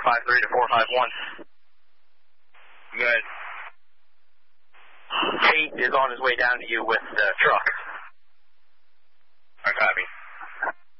453 to 451. Good. Tate is on his way down to you with the truck.